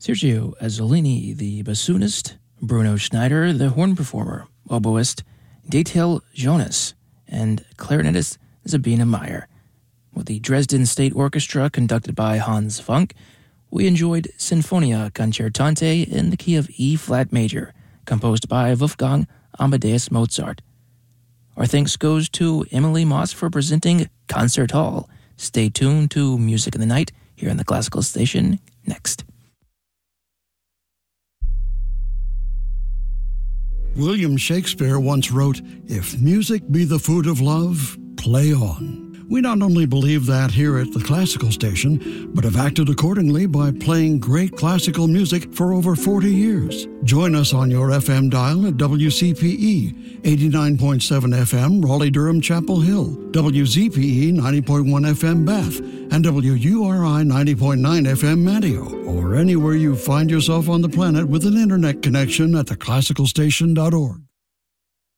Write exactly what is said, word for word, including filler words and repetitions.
Sergio Azzolini, the bassoonist, Bruno Schneider, the horn performer, oboist, Detail Jonas, and clarinetist Sabine Meyer. With the Dresden State Orchestra conducted by Hans Funk, we enjoyed Sinfonia Concertante in the key of E-flat major, composed by Wolfgang Amadeus Mozart. Our thanks goes to Emily Moss for presenting Concert Hall. Stay tuned to Music in the Night here on the Classical Station next. William Shakespeare once wrote, "If music be the food of love, play on." We not only believe that here at the Classical Station, but have acted accordingly by playing great classical music for over forty years. Join us on your F M dial at W C P E, eighty-nine point seven F M, Raleigh-Durham Chapel Hill, W Z P E, ninety point one F M, Bath, and W U R I, ninety point nine F M, Manteo, or anywhere you find yourself on the planet with an internet connection at the classical station dot org.